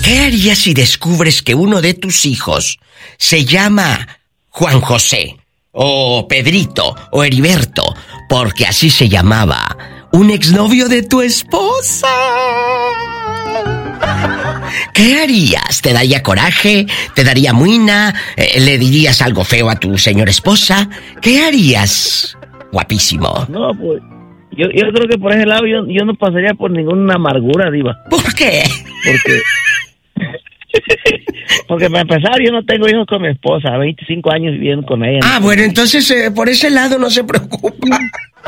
¿Qué harías si descubres que uno de tus hijos se llama Juan José, o Pedrito, o Heriberto, porque así se llamaba un exnovio de tu esposa? ¿Qué harías? ¿Te daría coraje? ¿Te daría muina? ¿Le dirías algo feo a tu señora esposa? ¿Qué harías, guapísimo? No, pues, yo creo que por ese lado yo no pasaría por ninguna amargura, diva. ¿Por qué? Porque para empezar, yo no tengo hijos con mi esposa, 25 años viviendo con ella. Ah, bueno, entonces por ese lado no se preocupa.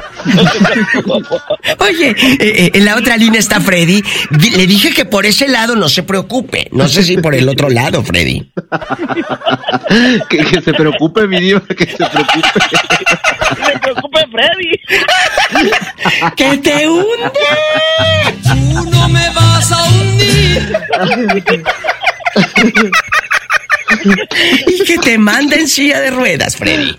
Oye, en la otra línea está Freddy. Le dije que por ese lado no se preocupe. No sé si por el otro lado, Freddy. Que se preocupe, mi diva, que se preocupe. Que se preocupe, Freddy. ¡Que te hunde! Tú no me vas a hundir. Y que te manden silla de ruedas, Freddy.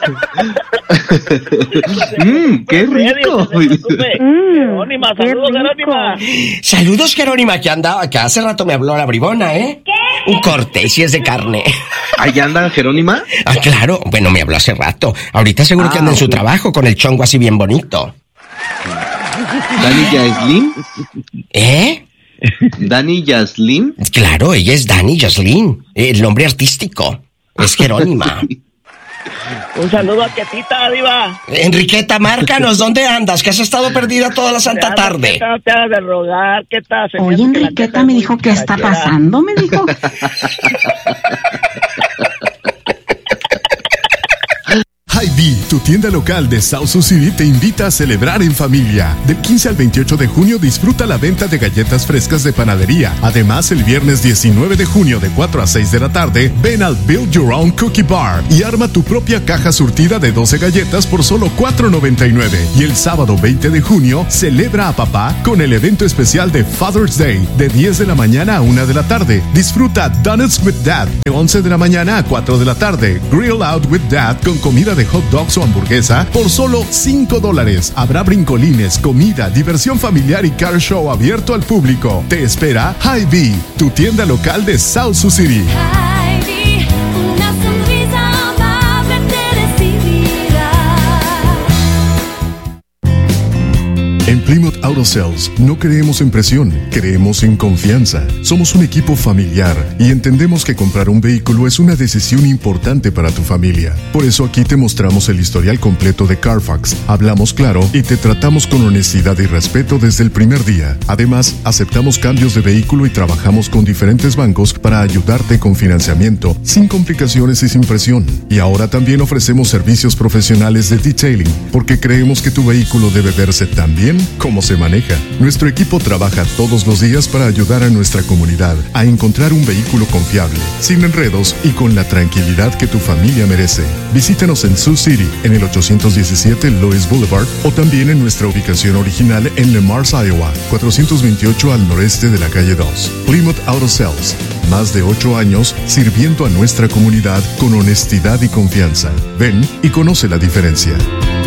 ¡Qué rico! Jerónima, saludos, Jerónima. Saludos, Jerónima, que hace rato me habló la bribona, ¿eh? ¿Qué? Un corte, si es de carne. ¿Allá anda Jerónima? Ah, claro. Bueno, me habló hace rato. Ahorita seguro que anda en su trabajo con el chongo así bien bonito. ¿Dani Yaslin? ¿Eh? ¿Dani Yaslin? Claro, ella es Dani Yaslin. El nombre artístico es Jerónima. Un saludo a Quietita, diva. Enriqueta, márcanos, ¿dónde andas? Que has estado perdida toda la santa tarde. No te hagas de rogar, ¿qué tal? Oye, Enriqueta me dijo, ¿qué está pasando? Me dijo. Hy-Vee, tu tienda local de South Sioux City, te invita a celebrar en familia. Del 15 al 28 de junio disfruta la venta de galletas frescas de panadería. Además, el viernes 19 de junio de 4 a 6 de la tarde, ven al Build Your Own Cookie Bar y arma tu propia caja surtida de 12 galletas por solo $4.99. Y el sábado 20 de junio, celebra a papá con el evento especial de Father's Day de 10 de la mañana a 1 de la tarde. Disfruta Donuts with Dad de 11 de la mañana a 4 de la tarde. Grill Out with Dad con comida de hot dogs o hamburguesa por solo $5. Habrá brincolines, comida, diversión familiar y car show abierto al público. Te espera Hy-Vee, tu tienda local de South Sioux City. Hy-Vee, una sonrisa amable te recibirá. En Plymouth Auto Sales no creemos en presión, creemos en confianza. Somos un equipo familiar y entendemos que comprar un vehículo es una decisión importante para tu familia. Por eso aquí te mostramos el historial completo de Carfax, hablamos claro y te tratamos con honestidad y respeto desde el primer día. Además, aceptamos cambios de vehículo y trabajamos con diferentes bancos para ayudarte con financiamiento, sin complicaciones y sin presión. Y ahora también ofrecemos servicios profesionales de detailing, porque creemos que tu vehículo debe verse tan bien como se maneja. Nuestro equipo trabaja todos los días para ayudar a nuestra comunidad a encontrar un vehículo confiable, sin enredos y con la tranquilidad que tu familia merece. Visítanos en Sioux City, en el 817 Lois Boulevard, o también en nuestra ubicación original en Le Mars, Iowa, 428 al noreste de la calle 2. Plymouth Auto Sales, más de 8 años sirviendo a nuestra comunidad con honestidad y confianza. Ven y conoce la diferencia.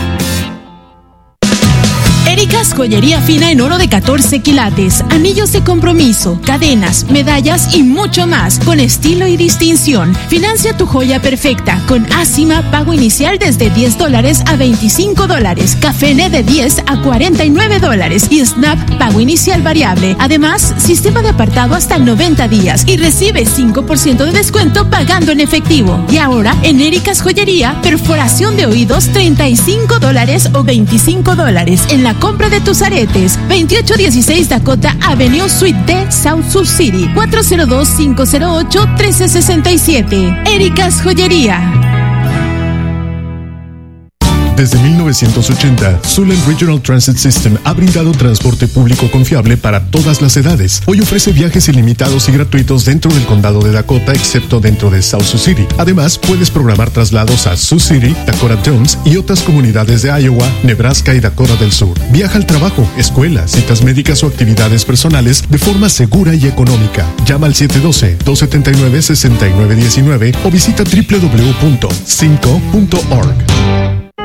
Erika's Joyería Fina en oro de 14 quilates, anillos de compromiso, cadenas, medallas y mucho más, con estilo y distinción. Financia tu joya perfecta con Asima, pago inicial desde $10 a $25, Cafene de $10 a $49 y Snap, pago inicial variable. Además, sistema de apartado hasta 90 días y recibe 5% de descuento pagando en efectivo. Y ahora, en Erika's Joyería, perforación de oídos $35 o $25 en la compra de tus aretes. 2816 Dakota Avenue Suite D, South Sioux City. 402-508-1367. Erika's Joyería. Desde 1980, Siouxland Regional Transit System ha brindado transporte público confiable para todas las edades. Hoy ofrece viajes ilimitados y gratuitos dentro del condado de Dakota, excepto dentro de South Sioux City. Además, puedes programar traslados a Sioux City, Dakota Jones y otras comunidades de Iowa, Nebraska y Dakota del Sur. Viaja al trabajo, escuela, citas médicas o actividades personales de forma segura y económica. Llama al 712-279-6919 o visita www.cinco.org.